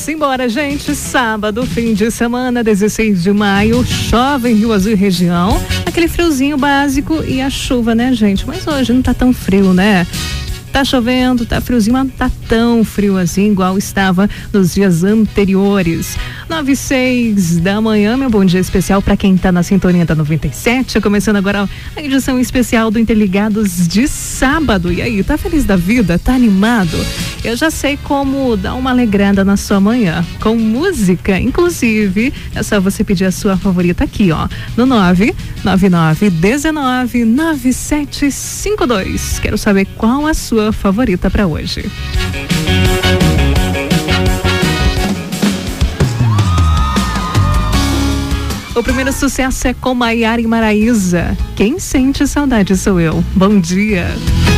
Simbora, gente. Sábado, fim de semana, 16 de maio. Chove em Rio Azul e região. Aquele friozinho básico e a chuva, né, gente? Mas hoje não tá tão frio, né? Tá chovendo, tá friozinho, mas não tá tão frio assim, igual estava nos dias anteriores. 9:06 da manhã, meu bom dia especial para quem tá na sintonia da 97. Começando agora a edição especial do Interligados de sábado. E aí, tá feliz da vida? Tá animado? Eu já sei como dar uma alegrada na sua manhã, com música. Inclusive, é só você pedir a sua favorita aqui, ó, no 999199752. Quero saber qual a sua favorita para hoje. O primeiro sucesso é com Maiara e Maraísa. Quem sente saudade sou eu. Bom dia.